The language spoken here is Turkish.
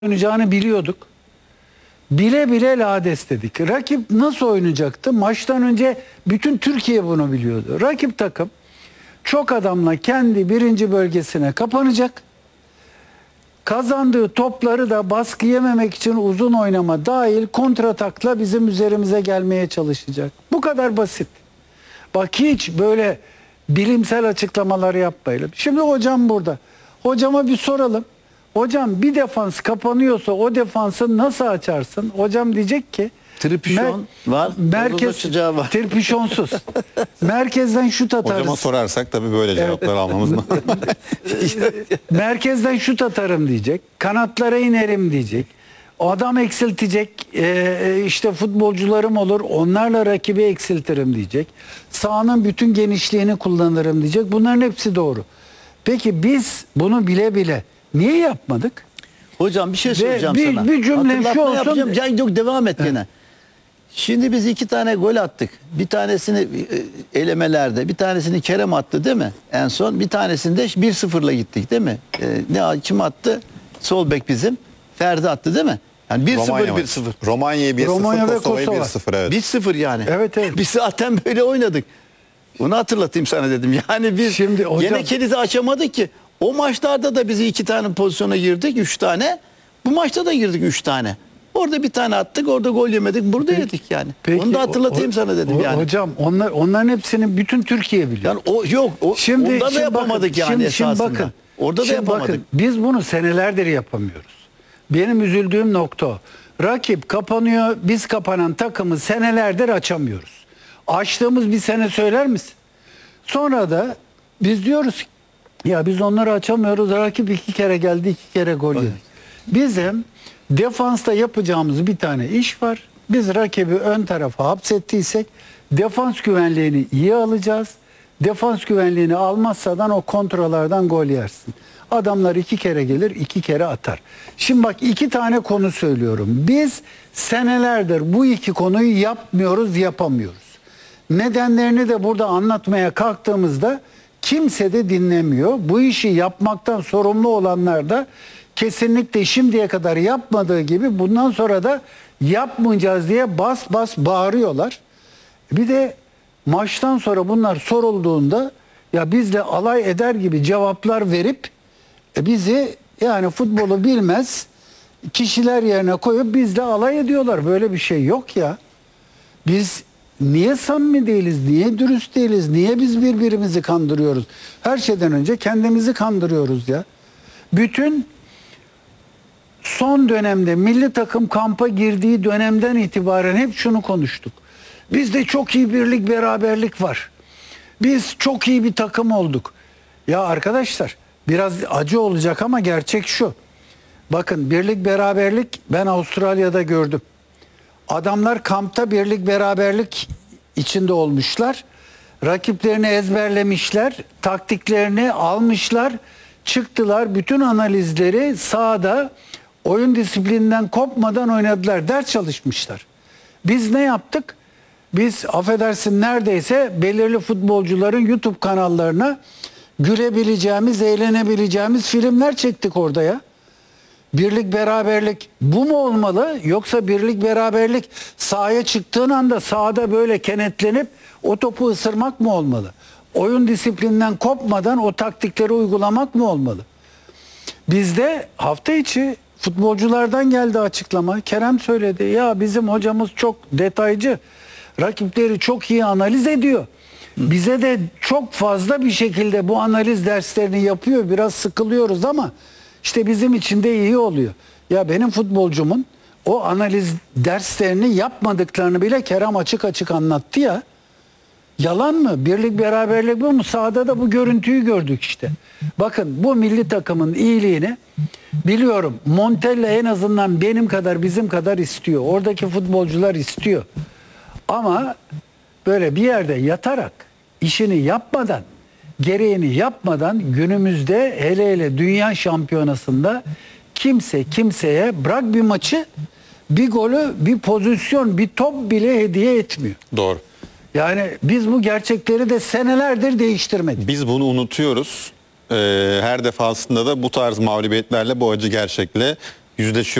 oynayacağını biliyorduk. Bile bile lades dedik. Rakip nasıl oynayacaktı? Maçtan önce bütün Türkiye bunu biliyordu. Rakip takım çok adamla kendi birinci bölgesine kapanacak. Kazandığı topları da baskı yememek için uzun oynama dahil kontratakla bizim üzerimize gelmeye çalışacak. Bu kadar basit. Bak hiç böyle bilimsel açıklamalar yapmayalım. Şimdi hocam burada. Hocama bir soralım. Hocam bir defans kapanıyorsa o defansı nasıl açarsın? Hocam diyecek ki Tripişon var, var. Tripişonsuz. Merkezden şut atarız. Hocama sorarsak tabii böyle cevaplar almamız mı? Merkezden şut atarım diyecek. Kanatlara inerim diyecek. O adam eksiltecek. İşte futbolcularım olur. Onlarla rakibi eksiltirim diyecek. Sahanın bütün genişliğini kullanırım diyecek. Bunların hepsi doğru. Peki biz bunu bile bile niye yapmadık? Hocam bir şey söyleyeceğim sana. Bir cümle şu olsun. Yok devam et gene. Şimdi biz 2 tane gol attık. Bir tanesini elemelerde, bir tanesini Kerem attı değil mi? En son bir tanesini de 1-0'la gittik değil mi? Kim attı? Sol bek bizim. Ferdi attı değil mi? Yani 1-0. Romanya'yı 1-0, Romanya ve Kosova'yı Kosova. 1-0 evet. 1-0 yani. Evet. Biz zaten böyle oynadık. Bunu hatırlatayım sana dedim. Yani biz Şimdi hocam, gene kilidi açamadık ki. O maçlarda da bizi 2 tane pozisyona girdik, 3 tane. Bu maçta da girdik 3 tane. Orada bir tane attık, orada gol yemedik, burada yedik yani. Onu da hatırlatayım sana dedim yani. Hocam onların hepsini bütün Türkiye biliyor. Yani o yok, onda da yapamadık yani esasında. Bakın, orada da yapamadık. Bakın, biz bunu senelerdir yapamıyoruz. Benim üzüldüğüm nokta o. Rakip kapanıyor, biz kapanan takımı senelerdir açamıyoruz. Açtığımız bir sene söyler misin? Sonra da biz diyoruz ki ya biz onları açamıyoruz. Rakip 2 kere geldi, 2 kere gol yedik. Bizim defansta yapacağımız bir tane iş var. Biz rakibi ön tarafa hapsettiysek defans güvenliğini iyi alacağız. Defans güvenliğini almazsadan o kontralardan gol yersin. Adamlar 2 kere gelir, 2 kere atar. Şimdi bak 2 tane konu söylüyorum. Biz senelerdir bu 2 konuyu yapmıyoruz, yapamıyoruz. Nedenlerini de burada anlatmaya kalktığımızda kimse de dinlemiyor. Bu işi yapmaktan sorumlu olanlar da kesinlikle şimdiye kadar yapmadığı gibi bundan sonra da yapmayacağız diye bas bas bağırıyorlar. Bir de maçtan sonra bunlar sorulduğunda ya bizle alay eder gibi cevaplar verip bizi yani futbolu bilmez kişiler yerine koyup bizle alay ediyorlar. Böyle bir şey yok ya. Biz niye samimi değiliz, niye dürüst değiliz, niye biz birbirimizi kandırıyoruz? Her şeyden önce kendimizi kandırıyoruz ya. Bütün son dönemde milli takım kampa girdiği dönemden itibaren hep şunu konuştuk. Bizde çok iyi birlik, beraberlik var. Biz çok iyi bir takım olduk. Ya arkadaşlar biraz acı olacak ama gerçek şu. Bakın birlik, beraberlik ben Avustralya'da gördüm. Adamlar kampta birlik, beraberlik içinde olmuşlar. Rakiplerini ezberlemişler, taktiklerini almışlar, çıktılar. Bütün analizleri sahada oyun disiplininden kopmadan oynadılar, ders çalışmışlar. Biz ne yaptık? Biz affedersin neredeyse belirli futbolcuların YouTube kanallarına gülebileceğimiz, eğlenebileceğimiz filmler çektik orada ya. Birlik beraberlik bu mu olmalı? Yoksa birlik beraberlik sahaya çıktığın anda sahada böyle kenetlenip o topu ısırmak mı olmalı? Oyun disiplinden kopmadan o taktikleri uygulamak mı olmalı? Bizde hafta içi futbolculardan geldi açıklama. Kerem söyledi. Ya bizim hocamız çok detaycı. Rakipleri çok iyi analiz ediyor. Bize de çok fazla bir şekilde bu analiz derslerini yapıyor. Biraz sıkılıyoruz ama işte bizim için de iyi oluyor. Ya benim futbolcumun o analiz derslerini yapmadıklarını bile Kerem açık açık anlattı ya. Yalan mı? Birlik beraberlik bu mu? Sahada da bu görüntüyü gördük işte. Bakın bu milli takımın iyiliğini biliyorum. Montella en azından benim kadar bizim kadar istiyor. Oradaki futbolcular istiyor. Ama böyle bir yerde yatarak işini yapmadan gereğini yapmadan günümüzde hele dünya şampiyonasında kimse kimseye bırak bir maçı bir golü bir pozisyon bir top bile hediye etmiyor. Doğru. Yani biz bu gerçekleri de senelerdir değiştirmedik. Biz bunu unutuyoruz. Her defasında da bu tarz mağlubiyetlerle bu acı gerçekle yüzleşiyor.